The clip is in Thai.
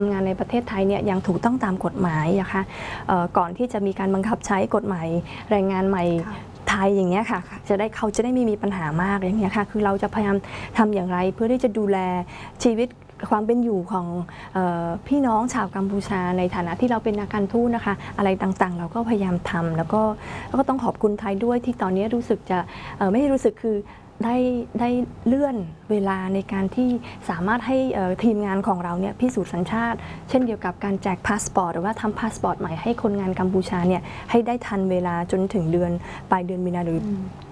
งานในประเทศไทยเนี่ยยังถูกต้องตามกฎหมายนะคะก่อนที่จะมีการบังคับใช้กฎหมายแรงงานใหม่ไทยอย่างเงี้ยค่ะเขาจะได้ไม่มีปัญหามากอย่างเงี้ยค่ะคือเราจะพยายามทำอย่างไรเพื่อที่จะดูแลชีวิตความเป็นอยู่ของพี่น้องชาวกัมพูชาในฐานะที่เราเป็นนักการทูตนะคะอะไรต่างๆเราก็พยายามทำแล้วก็ต้องขอบคุณไทยด้วยที่ตอนนี้รู้สึกจะไม่รู้สึกคือได้เลื่อนเวลาในการที่สามารถให้ทีมงานของเราเนี่ยพิสูจน์สัญชาติเช่นเดียวกับการแจกพาสปอร์ตหรือว่าทำพาสปอร์ตใหม่ให้คนงานกัมพูชาเนี่ยให้ได้ทันเวลาจนถึงปลายเดือนมีนาคม